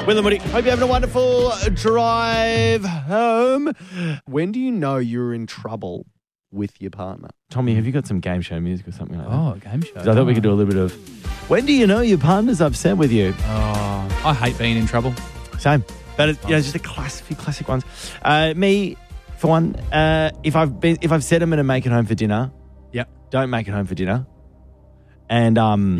Will and Woody, hope you're having a wonderful drive home. When do you know you're in trouble with your partner? Tommy, have you got some game show music or something like that? Oh, game show. 'Cause I thought we could do a little bit of, when do you know your partner's upset with you? Oh, I hate being in trouble. Same. But it's just a few classic ones. Me, for one, if I've said I'm going to make it home for dinner, don't make it home for dinner. And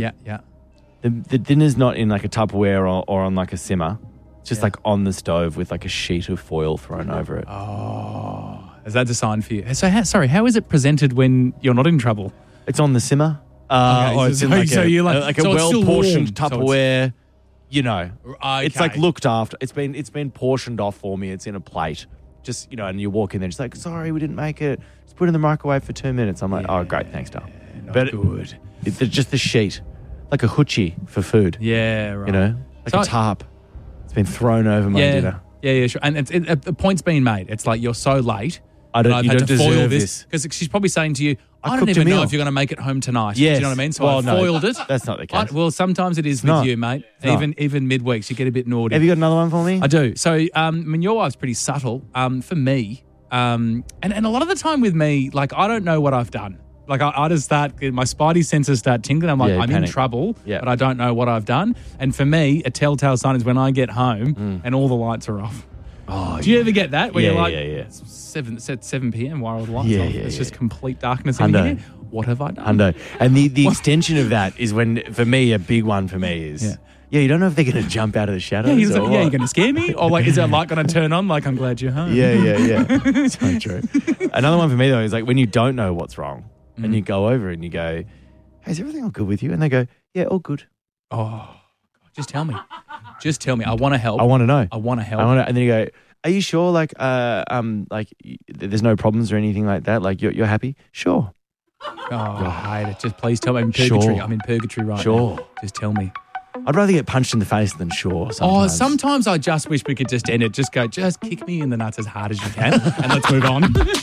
the dinner's not in like a Tupperware or on like a simmer. It's just like on the stove with like a sheet of foil thrown over it. Oh, is that a sign for you? So, how is it presented when you're not in trouble? It's on the simmer. Okay, Or it's in like a well-portioned Tupperware. You know, it's like looked after. It's been portioned off for me. It's in a plate. Just, and you walk in there, just like, sorry, we didn't make it. Just put it in the microwave for 2 minutes. I'm like, oh, great, thanks, Dom. But good. It's just the sheet, like a hoochie for food. Yeah, right. Like a tarp. It's been thrown over my dinner. Yeah, sure. And the point's being made. It's like, you're so late. You don't deserve this. Because she's probably saying to you, I don't even know if you're going to make it home tonight. Yes. Do you know what I mean? So I foiled it. That's not the case. Well, sometimes it is with you, mate. Even midweeks, you get a bit naughty. Have you got another one for me? I do. So, your wife's pretty subtle. For me, and a lot of the time with me, like, I don't know what I've done. Like, I just start, my spidey senses start tingling. I'm like, I'm in trouble, but I don't know what I've done. And for me, a telltale sign is when I get home and all the lights are off. Oh, do you ever get that? Where you're like, it's 7 p.m, why are all the lights off? It's just complete darkness in here. What have I done? Hundo. And the extension of that is when, for me, a big one for me is, you don't know if they're going to jump out of the shadows. You're going to scare me? Or like, is that light going to turn on? Like, I'm glad you're home. Yeah. So true. Another one for me, though, is like when you don't know what's wrong and you go over and you go, hey, is everything all good with you? And they go, yeah, all good. Oh, just tell me. Just tell me. I want to help. I want to know. I want to help. And then you go, are you sure? Like there's no problems or anything like that? Like you're happy? Sure. Oh, I hate it. Just please tell me. I'm in purgatory. Sure. I'm in purgatory right now. Sure. Just tell me. I'd rather get punched in the face than sure. Sometimes I just wish we could just end it. Just go, just kick me in the nuts as hard as you can and let's move on.